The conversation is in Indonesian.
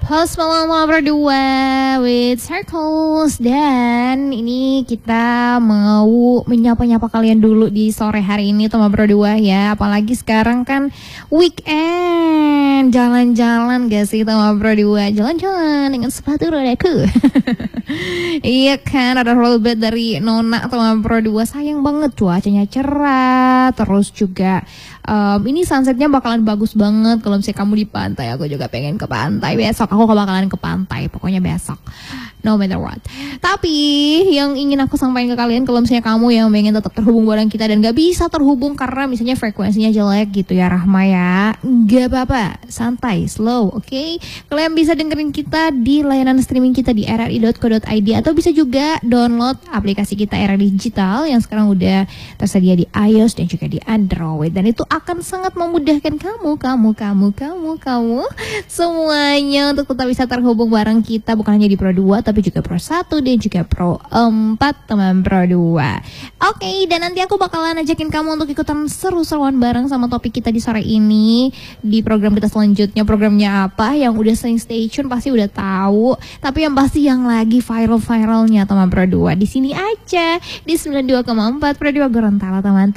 Host malam berdua with Circles. Dan ini kita mau menyapa-nyapa kalian dulu di sore hari ini teman berdua ya. Apalagi sekarang kan weekend. Jalan-jalan gak sih teman berdua? Jalan-jalan dengan sepatu rodaku. Iya kan, ada rollerblade dari Nona teman berdua. Sayang banget cuacanya cerah. Terus juga ini sunsetnya bakalan bagus banget. Kalau misalnya kamu di pantai, aku juga pengen ke pantai besok. Aku bakalan ke pantai, pokoknya besok. No matter what. Tapi yang ingin aku sampaikan ke kalian, kalau misalnya kamu yang pengen tetap terhubung bareng kita dan gak bisa terhubung karena misalnya frekuensinya jelek gitu ya Rahma ya, gak apa-apa, santai, slow, oke? Kalian bisa dengerin kita di layanan streaming kita di rri.co.id atau bisa juga download aplikasi kita RRI Digital yang sekarang udah tersedia di iOS dan juga di Android, dan itu akan sangat memudahkan kamu semuanya untuk tetap bisa terhubung bareng kita, bukan hanya di Pro 2 tapi juga Pro 1 dan juga Pro 4 teman Pro 2. Oke, dan nanti aku bakalan ajakin kamu untuk ikutan seru-seruan bareng sama topik kita di sore ini di program kita selanjutnya. Programnya apa? Yang udah sering stay tune pasti udah tahu, tapi yang pasti yang lagi viral-viralnya teman Pro 2 di sini aja di 92,4 Pro 2 Gorontalo teman-teman.